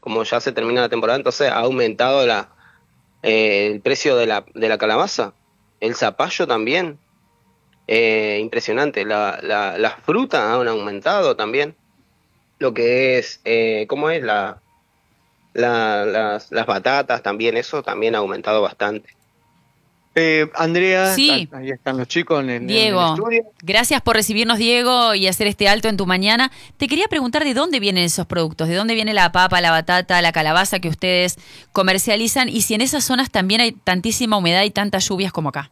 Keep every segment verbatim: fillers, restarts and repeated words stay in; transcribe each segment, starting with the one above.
como ya se termina la temporada, entonces ha aumentado la, eh, el precio de la, de la calabaza, el zapallo también, eh, impresionante, la, la, las frutas han aumentado también, lo que es, eh, ¿cómo es? La, la, las, las batatas también, eso también ha aumentado bastante. Eh, Andrea, sí. ahí están los chicos en, en, Diego, en el estudio. Gracias por recibirnos, Diego, y hacer este alto en tu mañana. Te quería preguntar de dónde vienen esos productos, de dónde viene la papa, la batata, la calabaza que ustedes comercializan y si en esas zonas también hay tantísima humedad y tantas lluvias como acá.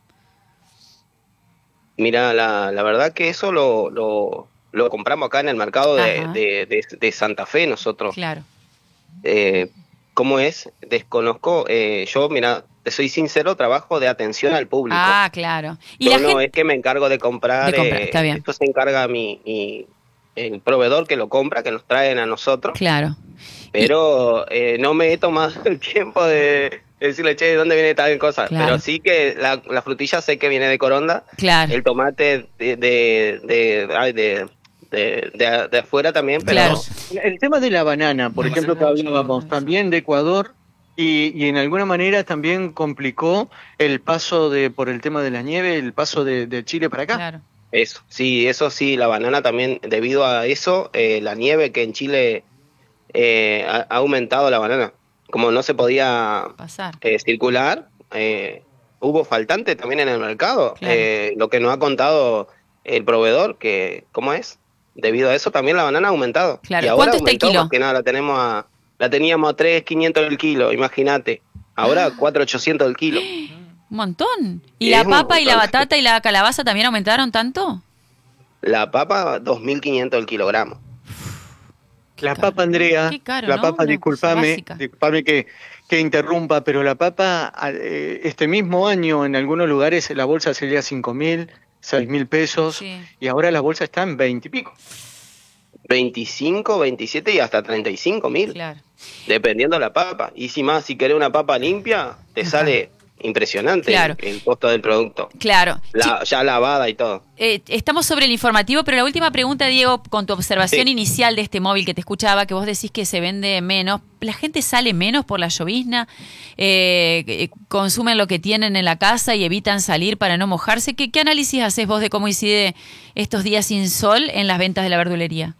Mira, la, la verdad que eso lo, lo, lo compramos acá en el mercado de, de, de, de Santa Fe nosotros. Claro. Eh, ¿Cómo es? Desconozco. Eh, yo, mira, te soy sincero, trabajo de atención al público. Ah, claro. ¿Y yo la no gente... es que me encargo de comprar. De comprar eh, está bien. Esto se encarga mi, mi, el proveedor que lo compra, que nos traen a nosotros. Claro. Pero y... eh, no me he tomado el tiempo de decirle, che, ¿de dónde viene tal cosa? Claro. Pero sí que la, la frutilla sé que viene de Coronda. Claro. El tomate de... de, de, de, de De, de, de afuera también, pero... Claro. El tema de la banana, por la ejemplo, banana, que hablábamos, también de Ecuador, y, y en alguna manera también complicó el paso de, por el tema de la nieve, el paso de, de Chile para acá. Claro. Eso, sí, eso sí, la banana también, debido a eso, eh, la nieve que en Chile eh, ha, ha aumentado la banana. Como no se podía pasar, eh, circular, eh, hubo faltante también en el mercado, claro. eh, lo que nos ha contado el proveedor, que, ¿cómo es? Debido a eso también la banana ha aumentado. Claro. Y ahora ¿Cuánto está el kilo? Que nada, la tenemos a, la teníamos a tres mil quinientos el kilo, imagínate. Ahora ah. cuatro mil ochocientos el kilo. Un montón. ¿Y es la papa y la batata y la calabaza también aumentaron tanto? La papa, dos mil quinientos el kilogramo. La papa, Andrea, caro, la ¿no? papa, Una discúlpame, discúlpame que, que interrumpa, pero la papa, eh, este mismo año en algunos lugares la bolsa salía cinco mil, seis mil pesos, sí. Y ahora la bolsa está en veinte y pico. veinticinco, veintisiete y hasta treinta y cinco mil. Claro. Dependiendo de la papa. Y si más, si querés una papa limpia, te Ajá. sale impresionante claro. el, el costo del producto. Claro. La, ya lavada y todo. Eh, estamos sobre el informativo, pero la última pregunta, Diego, con tu observación sí. inicial de este móvil que te escuchaba, que vos decís que se vende menos, ¿la gente sale menos por la llovizna? Eh, ¿Consumen lo que tienen en la casa y evitan salir para no mojarse? ¿Qué, qué análisis haces vos de cómo incide estos días sin sol en las ventas de la verdulería?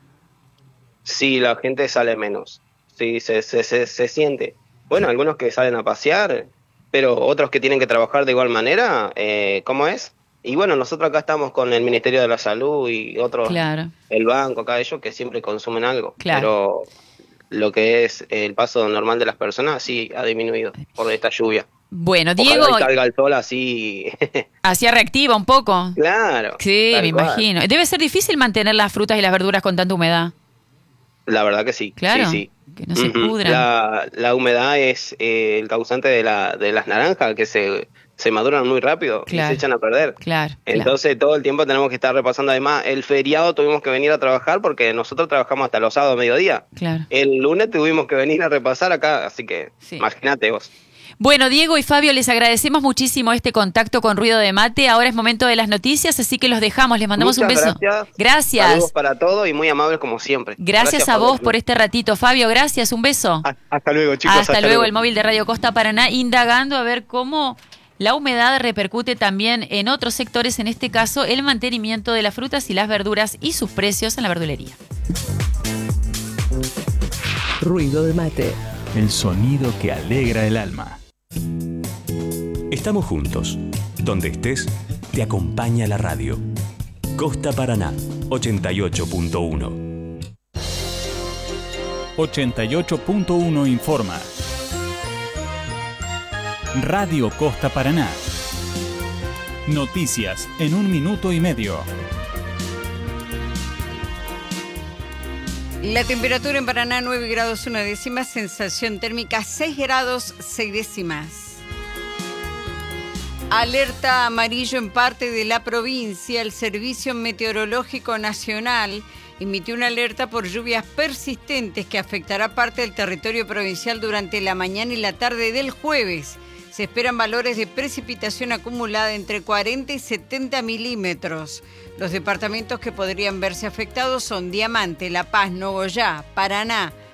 Sí, la gente sale menos. Sí, se, se, se, se siente. Bueno, algunos que salen a pasear, pero otros que tienen que trabajar de igual manera, eh, ¿cómo es? Y bueno, nosotros acá estamos con el Ministerio de la Salud y otros, claro. el banco, acá ellos que siempre consumen algo. Claro. Pero lo que es el paso normal de las personas sí ha disminuido por esta lluvia. Bueno, Diego... Ojalá y salga el sol así... Así reactiva un poco. Claro. Sí, me cual. imagino. Debe ser difícil mantener las frutas y las verduras con tanta humedad. La verdad que sí. Claro. Sí, sí. Que no se uh-huh. pudran. La, la humedad es eh, el causante de, la, de las naranjas, que se, se maduran muy rápido claro. y se echan a perder. Claro. Entonces claro. todo el tiempo tenemos que estar repasando. Además, el feriado tuvimos que venir a trabajar porque nosotros trabajamos hasta los sábados a mediodía. Claro. El lunes tuvimos que venir a repasar acá, así que sí. Imagínate vos. Bueno, Diego y Fabio, les agradecemos muchísimo este contacto con Ruido de Mate. Ahora es momento de las noticias, así que los dejamos. Les mandamos Muchas un beso. Gracias. Gracias. Saludos para todos y muy amables como siempre. Gracias, gracias a Fabio. vos por este ratito. Fabio, gracias. Un beso. Hasta luego, chicos. Hasta, hasta luego. luego. El móvil de Radio Costa Paraná, indagando a ver cómo la humedad repercute también en otros sectores, en este caso el mantenimiento de las frutas y las verduras y sus precios en la verdulería. Ruido de Mate. El sonido que alegra el alma. Estamos juntos. Donde estés, te acompaña la radio. Costa Paraná, ochenta y ocho punto uno. ochenta y ocho punto uno informa. Radio Costa Paraná. Noticias en un minuto y medio. La temperatura en Paraná nueve grados una décima, sensación térmica seis grados seis décimas. Alerta amarillo en parte de la provincia. El Servicio Meteorológico Nacional emitió una alerta por lluvias persistentes que afectará parte del territorio provincial durante la mañana y la tarde del jueves. Se esperan valores de precipitación acumulada entre cuarenta y setenta milímetros. Los departamentos que podrían verse afectados son Diamante, La Paz, Nogoyá, Paraná,